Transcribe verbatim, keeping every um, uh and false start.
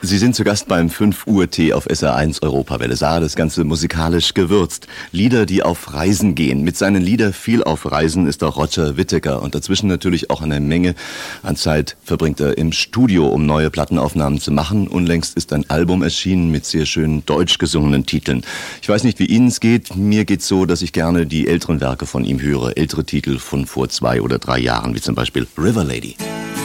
Sie sind zu Gast beim fünf Uhr Tee auf S R eins Europawelle Saar, das Ganze musikalisch gewürzt. Lieder, die auf Reisen gehen. Mit seinen Liedern viel auf Reisen ist auch Roger Whittaker. Und dazwischen natürlich auch eine Menge an Zeit verbringt er im Studio, um neue Plattenaufnahmen zu machen. Unlängst ist ein Album erschienen mit sehr schön deutsch gesungenen Titeln. Ich weiß nicht, wie Ihnen es geht. Mir geht's so, dass ich gerne die älteren Werke von ihm höre. Ältere Titel von vor zwei oder drei Jahren, wie zum Beispiel River Lady.